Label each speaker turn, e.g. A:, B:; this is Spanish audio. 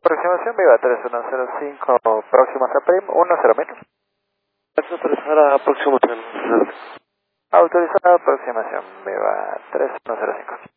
A: Aproximación Viva 3105, próximo a PRIM 10.000.
B: Autorizada aproximación.
A: Autorizada aproximación Viva 3105.